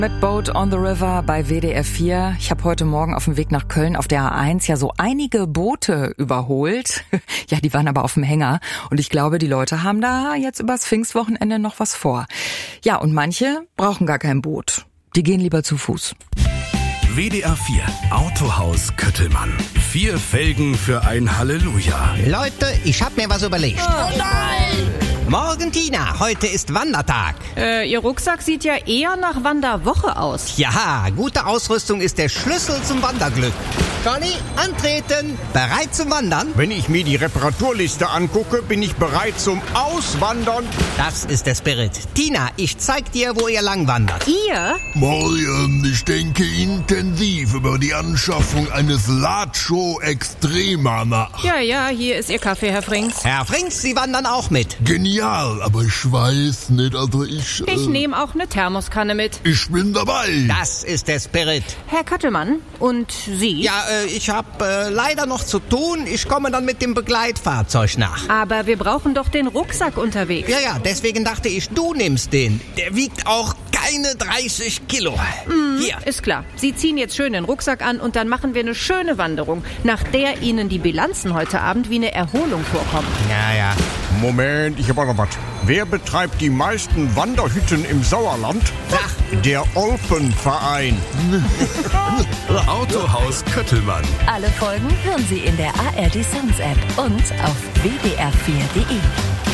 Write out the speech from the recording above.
Mit Boat on the River bei WDR 4. Ich habe heute Morgen auf dem Weg nach Köln auf der A1 ja so einige Boote überholt. Ja, die waren aber auf dem Hänger. Und ich glaube, die Leute haben da jetzt übers Pfingstwochenende noch was vor. Ja, und manche brauchen gar kein Boot. Die gehen lieber zu Fuß. WDR 4 Autohaus Köttelmann. 4 Felgen für ein Halleluja. Leute, ich hab mir was überlegt. Oh nein! Morgen, Tina, heute ist Wandertag. Ihr Rucksack sieht ja eher nach Wanderwoche aus. Ja, gute Ausrüstung ist der Schlüssel zum Wanderglück. Johnny, antreten. Bereit zum Wandern? Wenn ich mir die Reparaturliste angucke, bin ich bereit zum Auswandern. Das ist der Spirit. Tina, ich zeig dir, wo ihr lang wandert. Ihr? Morgen, ich denke intensiv über die Anschaffung eines Lacho Extrema nach. Ja, hier ist Ihr Kaffee, Herr Frings. Herr Frings, Sie wandern auch mit. Genial, aber ich weiß nicht, also ich nehme auch eine Thermoskanne mit. Ich bin dabei. Das ist der Spirit. Herr Köttelmann, und Sie? Ja, ich hab leider noch zu tun. Ich komme dann mit dem Begleitfahrzeug nach. Aber wir brauchen doch den Rucksack unterwegs. Ja, deswegen dachte ich, du nimmst den. Der wiegt auch keine 30 Kilo. Hier. Ist klar. Sie ziehen jetzt schön den Rucksack an und dann machen wir eine schöne Wanderung, nach der Ihnen die Bilanzen heute Abend wie eine Erholung vorkommen. Ja. Moment, ich habe auch noch was. Wer betreibt die meisten Wanderhütten im Sauerland? Sag. Der Olpenverein. Autohaus Köttelmann. Alle Folgen hören Sie in der ARD Sounds App und auf wdr4.de.